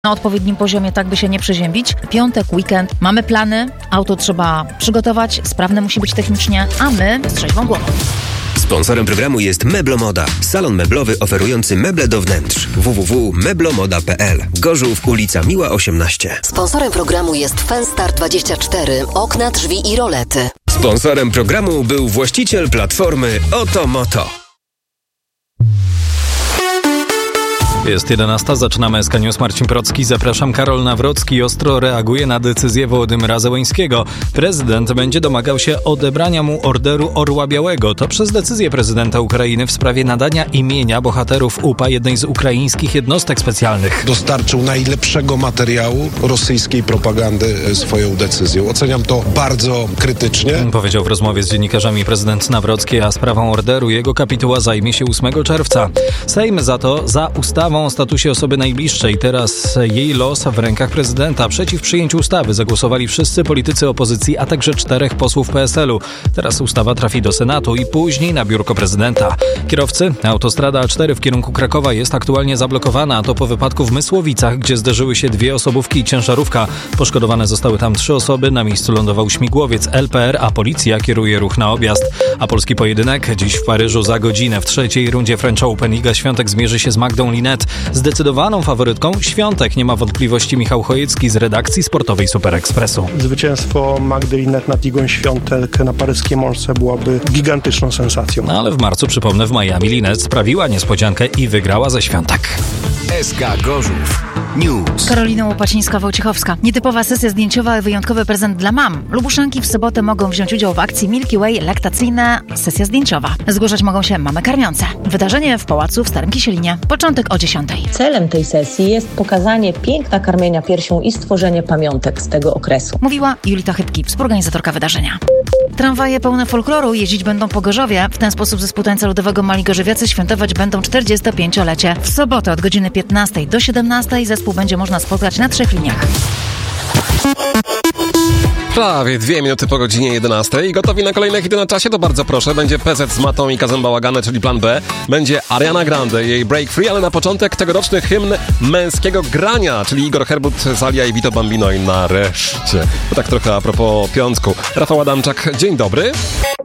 na odpowiednim poziomie, tak by się nie przeziębić. Piątek, weekend, mamy plany, auto trzeba przygotować, sprawne musi być technicznie, a my z trzeźwą głową. Sponsorem programu jest Meblomoda, salon meblowy oferujący meble do wnętrz. www.meblomoda.pl. Gorzów, ulica Miła 18. Sponsorem programu jest Fenstar24, okna, drzwi i rolety. Sponsorem programu był właściciel platformy Otomoto. Jest 11, zaczynamy SK News. Marcin Procki, zapraszam. Karol Nawrocki ostro reaguje na decyzję Wołodymyra Zełenskiego. Prezydent będzie domagał się odebrania mu Orderu Orła Białego. To przez decyzję prezydenta Ukrainy w sprawie nadania imienia bohaterów UPA jednej z ukraińskich jednostek specjalnych. Dostarczył najlepszego materiału rosyjskiej propagandy swoją decyzją. Oceniam to bardzo krytycznie. Powiedział w rozmowie z dziennikarzami prezydent Nawrocki, a sprawą orderu jego kapituła zajmie się 8 czerwca. Sejm za to za ustawą o statusie osoby najbliższej. Teraz jej los w rękach prezydenta. Przeciw przyjęciu ustawy zagłosowali wszyscy politycy opozycji, a także 4 posłów PSL-u. Teraz ustawa trafi do Senatu i później na biurko prezydenta. Kierowcy, autostrada A4 w kierunku Krakowa jest aktualnie zablokowana, a to po wypadku w Mysłowicach, gdzie zderzyły się 2 osobówki i ciężarówka. Poszkodowane zostały tam 3 osoby. Na miejscu lądował śmigłowiec LPR, a policja kieruje ruch na objazd. A polski pojedynek dziś w Paryżu za godzinę. W trzeciej rundzie French Open Iga Świątek zmierzy się z Magdą Linette. Zdecydowaną faworytką Świątek, nie ma wątpliwości Michał Chojecki z redakcji sportowej Super Expressu. Zwycięstwo Magdy Linette nad Igą Świątek na paryskiej Mączce byłaby gigantyczną sensacją. No ale w marcu, przypomnę, w Miami Linette sprawiła niespodziankę i wygrała ze Świątek. SK Gorzów News. Karolina Łopacińska-Wojciechowska. Nietypowa sesja zdjęciowa i wyjątkowy prezent dla mam. Lubuszanki w sobotę mogą wziąć udział w akcji Milky Way Laktacyjna Sesja Zdjęciowa. Zgłaszać mogą się mamy karmiące. Wydarzenie w Pałacu w Starym Kisielinie. Początek o 10:00. Celem tej sesji jest pokazanie piękna karmienia piersią i stworzenie pamiątek z tego okresu. Mówiła Julita Chybki, współorganizatorka wydarzenia. Tramwaje pełne folkloru jeździć będą po Gorzowie. W ten sposób zespół tańca ludowego Mali Gorzowiacy świętować będą 45-lecie. W sobotę od godziny 15 do 17 zespół będzie można spotkać na 3 liniach. Prawie 2 minuty po godzinie 11. Gotowi na kolejne hity na czasie? To bardzo proszę. Będzie PZ z Matą i Kazem Bałagane, czyli plan B. Będzie Ariana Grande, jej Break Free, ale na początek tegoroczny hymn męskiego grania, czyli Igor Herbut, Salia i Vito Bambino i nareszcie. To tak trochę a propos piątku. Rafał Adamczak, dzień dobry.